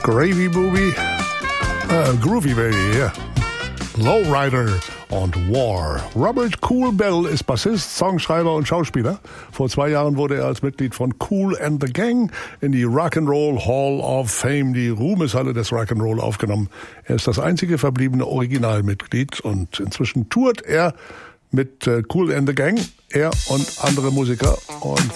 Gravy Booby, Groovy Baby, yeah. Lowrider und War. Robert Cool Bell ist Bassist, Songschreiber und Schauspieler. Vor 2 Jahren wurde er als Mitglied von Kool and the Gang in die Rock'n'Roll Hall of Fame, die Ruhmeshalle des Rock'n'Roll, aufgenommen. Er ist das einzige verbliebene Originalmitglied und inzwischen tourt er mit Kool and the Gang, er und andere Musiker. Und